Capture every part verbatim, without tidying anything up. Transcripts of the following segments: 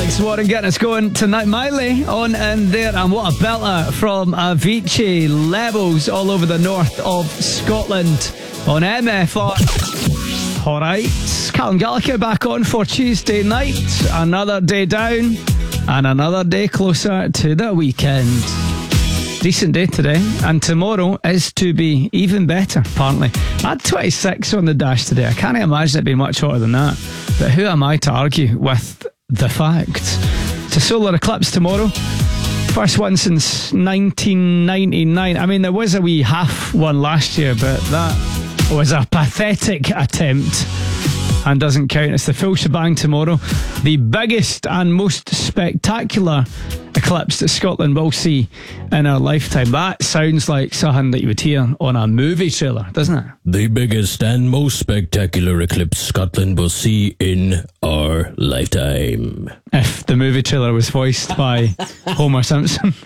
Alex Warren getting us going tonight. Miley on in there, and what a belter from Avicii. Levels all over the north of Scotland on M F R. Alright, Callum Gallagher back on for Tuesday night. Another day down and another day closer to the weekend. Decent day today, and tomorrow is to be even better, apparently. I had twenty-six on the dash today. I can't imagine it being much hotter than that. But who am I to argue with the fact? It's a solar eclipse tomorrow. First one since nineteen ninety-nine. I mean, there was a wee half one last year, but that was a pathetic attempt and doesn't count. It's the full shebang tomorrow. The biggest and most spectacular eclipse that Scotland will see in our lifetime. That sounds like something that you would hear on a movie trailer, doesn't it? The biggest and most spectacular eclipse Scotland will see in our lifetime. If the movie trailer was voiced by Homer Simpson.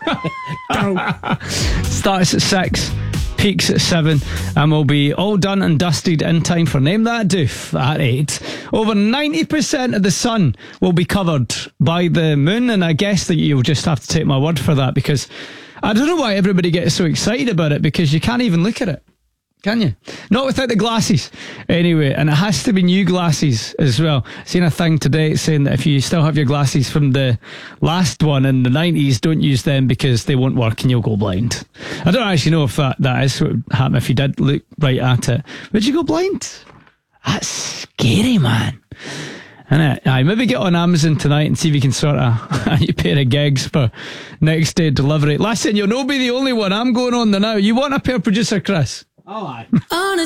Starts at six, peaks at seven, and we'll be all done and dusted in time for Name That Doof at eight. Over ninety percent of the sun will be covered by the moon, and I guess that you'll just have to take my word for that, because I don't know why everybody gets so excited about it, because you can't even look at it, can you? Not without the glasses. Anyway, and it has to be new glasses as well. Seen a thing today saying that if you still have your glasses from the last one in the nineties, don't use them because they won't work and you'll go blind. I don't actually know if that, that is what would happen if you did look right at it. Would you go blind? That's scary, man. Innit? Aye, maybe get on Amazon tonight and see if you can sort a, a new pair of gigs for next day delivery. Listen, you'll not be the only one. I'm going on there now. You want a pair, producer Chris? Oh, aye. On a